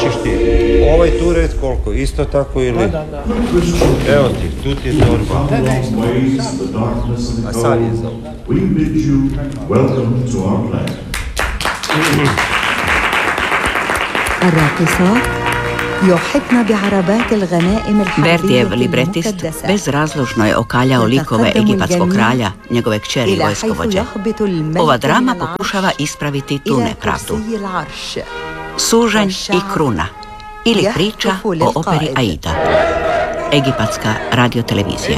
Hoćeš ti ovaj turet koliko? Isto tako ili? Da. Evo ti, tu ti je torba. A sad je za ovo. الراقصات يحطن بعربات الغنائم الحربية Verdijev libretist bezrazložno je okaljao likove egipatskog kralja, njegove kćeri i vojskovođe. Ova drama pokušava ispraviti tu nepravdu. Sužanj i kruna ili priča o operi Aida. Egipatska radiotelevizija.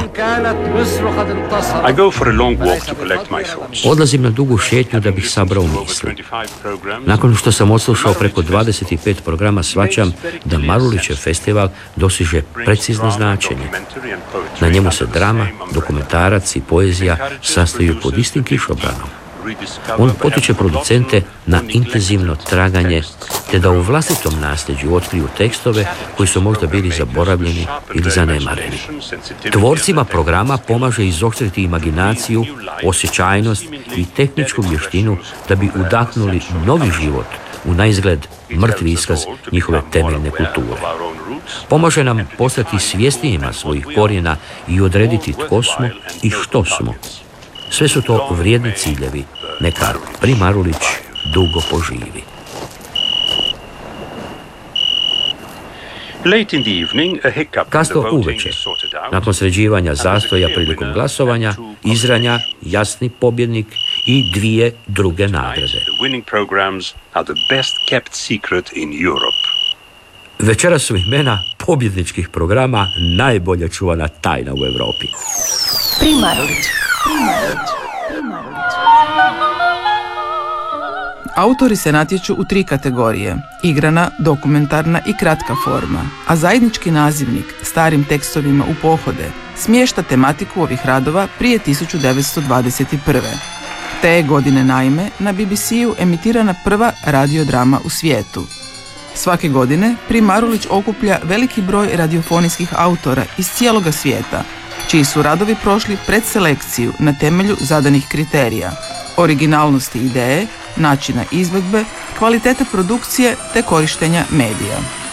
Odlazim na dugu šetnju da bih sabrao misli. Nakon što sam odslušao preko 25 programa, shvaćam da Marulićev festival dosiže precizno značenje. Na njemu se drama, dokumentarac i poezija sastaju pod istim kišobranom. On potiče producente na intenzivno traganje, te da u vlastitom nasljeđu otkriju tekstove koji su možda bili zaboravljeni ili zanemareni. Tvorcima programa pomaže izoštriti imaginaciju, osjećajnost i tehničku vještinu da bi udahnuli novi život u naizgled mrtvi iskaz njihove temeljne kulture. Pomaže nam postati svjesnijima svojih korijena i odrediti tko smo i što smo. Sve su to vrijedni ciljevi. Neka Pri Marulić dugo poživi. Kasno uveče, nakon sređivanja zastoja prilikom glasovanja, izranja jasni pobjednik i dvije druge nagrade. Večera su imena pobjedničkih programa najbolje čuvana tajna u Europi. Pri Marulić. Autori se natječu u 3 kategorije: igrana, dokumentarna i kratka forma, a zajednički nazivnik starim tekstovima u pohode smješta tematiku ovih radova prije 1921. Te je godine naime na BBC-u emitirana prva radiodrama u svijetu. Svake godine Pri Marulić okuplja veliki broj radiofonijskih autora iz cijeloga svijeta, čiji su radovi prošli predselekciju na temelju zadanih kriterija: originalnosti ideje, načina izvedbe, kvalitete produkcije te korištenja medija.